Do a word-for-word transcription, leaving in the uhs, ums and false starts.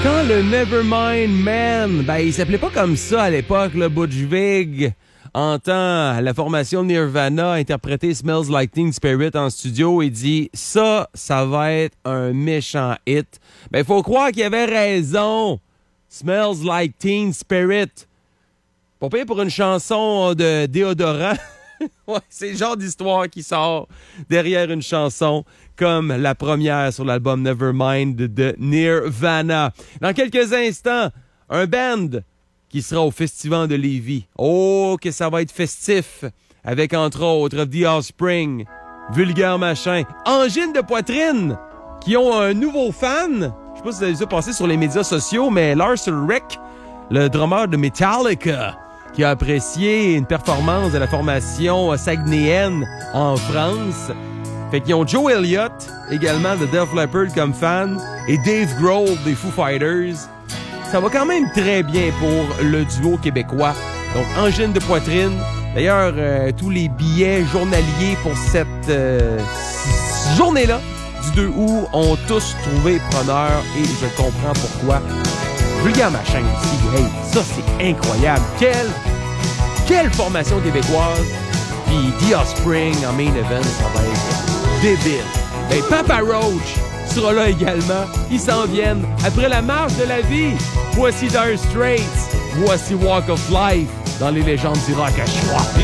Quand le Nevermind Man, ben il s'appelait pas comme ça à l'époque, le Butch Vig entend la formation Nirvana interpréter Smells Like Teen Spirit en studio et dit « Ça, ça va être un méchant hit. » Ben, faut croire qu'il avait raison. Smells Like Teen Spirit. Pas pire pour une chanson de déodorant. Ouais, c'est le genre d'histoire qui sort derrière une chanson comme la première sur l'album Nevermind de Nirvana. Dans quelques instants, un band qui sera au Festival de Lévis. Oh, que ça va être festif! Avec, entre autres, The Offspring, Vulgaire Machin, Angine de Poitrine, qui ont un nouveau fan. Je sais pas si vous avez vu ça passer sur les médias sociaux, mais Lars Ulrich, le drummer de Metallica, qui a apprécié une performance de la formation saguenéenne en France. Fait qu'ils ont Joe Elliott, également de Def Leppard comme fan, et Dave Grohl des Foo Fighters. Ça va quand même très bien pour le duo québécois. Donc, Angine de Poitrine. D'ailleurs, euh, tous les billets journaliers pour cette euh, journée-là, du deux août, ont tous trouvé preneur, et je comprends pourquoi. Vulgaire Machin aussi, hey, ça c'est incroyable. Quelle, quelle formation québécoise. Puis The Offspring en main event, ça va être débile. Ben, Papa Roach sera là également. Ils s'en viennent après la marche de la vie. Voici Dire Straits, voici Walk of Life dans les légendes du rock à choix.